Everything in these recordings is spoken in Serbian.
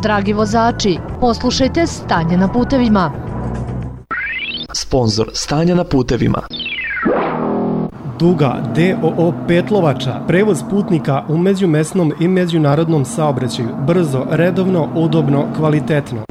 Dragi vozači, poslušajte Stanje na putevima. Sponzor Stanja na putevima. Duga DOO Petlovača, prevoz putnika u međumesnom i međunarodnom saobraćaju, brzo, redovno, udobno, kvalitetno.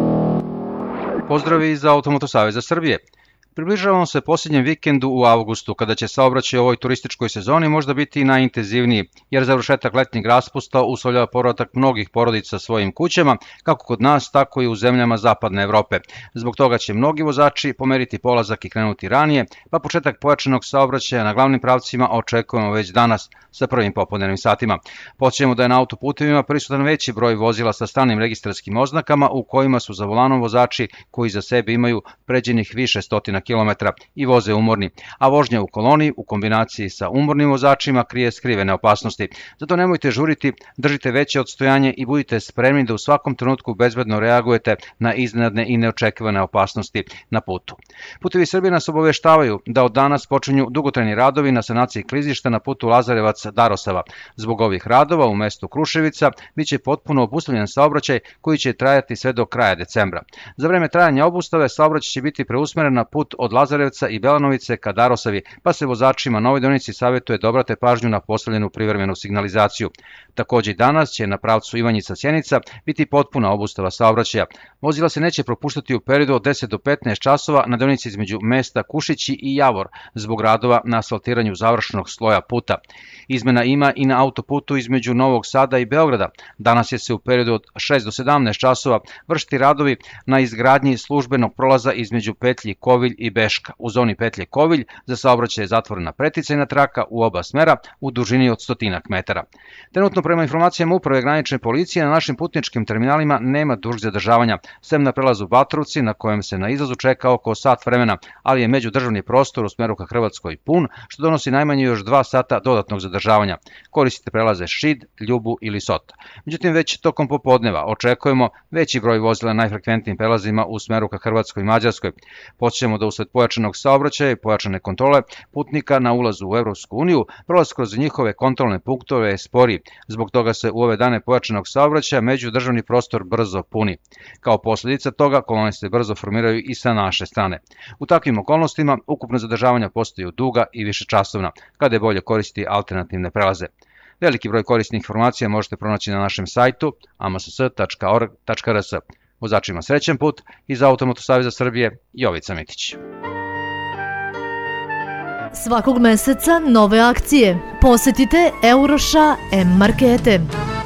Pozdravi iz Automoto Saveza Srbije. Približavamo se posljednjem vikendu u avgustu, kada će saobraćaj u ovoj turističkoj sezoni možda biti najintenzivniji, jer završetak letnjeg raspusta uslovljava povratak mnogih porodica svojim kućama, kako kod nas, tako i u zemljama zapadne Evrope. Zbog toga će mnogi vozači pomeriti polazak i krenuti ranije, pa početak pojačanog saobraćaja na glavnim pravcima očekujemo već danas sa prvim popodnevnim satima. Podsjećamo da je na autoputevima prisutan veći broj vozila sa stranim registarskim oznakama u kojima su za volanom vozači koji za sebe imaju pređenih više stotina kilometara i voze umorni, a vožnja u koloni u kombinaciji sa umornim vozačima krije skrivene opasnosti. Zato nemojte žuriti, držite veće odstojanje i budite spremni da u svakom trenutku bezbedno reagujete na iznenadne i neočekivane opasnosti na putu. Putevi Srbije nas obaveštavaju da od danas počinju dugotrajni radovi na sanaciji klizišta na putu Lazarevac-Darosava. Zbog ovih radova u mestu Kruševica biće potpuno obustavljen saobraćaj koji će trajati sve do kraja decembra. Za vreme trajanja obustave saobraćaj će biti preusmeren na put od Lazarevca i Belanovice ka Darosavi, pa se vozačima na ovoj deonici savjetuje da obrate pažnju na postavljenu privremenu signalizaciju. Takođe i danas će na pravcu Ivanjica-Sjenica biti potpuna obustava saobraćaja. Vozila se neće propuštati u periodu od 10 do 15 časova na deonici između mesta Kušići i Javor zbog radova na asfaltiranju završnog sloja puta. Izmena ima i na autoputu između Novog Sada i Beograda. Danas će se u periodu od 6 do 17 časova vršiti radovi na izgradnji službenog prolaza između petlji Kovilj i Beška. U zoni petlje Kovilj za saobraćaj je zatvorena preticajna traka u oba smera u dužini od 100 metara. Trenutno prema informacijama Uprave granične policije na našim putničkim terminalima nema dužih zadržavanja, sem na prelazu Batrovci na kojem se na izlazu čeka oko sat vremena, ali je međudržavni prostor u smeru ka Hrvatskoj pun, što donosi najmanje još 2 sata dodatnog zadržavanja. Koristite prelaze Šid, Ljubu ili Sota. Međutim, već tokom popodneva očekujemo veći broj vozila na najfrekventnijim prelazima u smeru ka Hrvatskoj i Mađarskoj. Podsjećamo da usled pojačanog saobraćaja i pojačane kontrole putnika na ulazu u Evropsku uniju, prolaz kroz njihove kontrolne punktove je sporiji. Zbog toga se u ove dane pojačanog saobraćaja međudržavni prostor brzo puni. Kao posljedica toga kolone se brzo formiraju i sa naše strane. U takvim okolnostima ukupno zadržavanja postaju duga i višečasovna, kada je bolje koristiti alternativne prelaze. Veliki broj korisnih informacija možete pronaći na našem sajtu amss.org.rs. Vozačima srećan put. Iz Automoto Saveza Srbije, Jovica Mitić. Svakog meseca nove akcije. Posetite Euroša M Markete.